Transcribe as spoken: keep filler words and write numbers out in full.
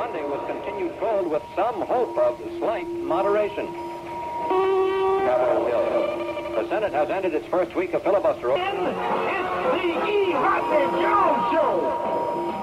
Monday was continued cold with some hope of slight moderation. Capitol Hill. The Senate has ended its first week of filibuster. It's the E. Rodney Jones Show.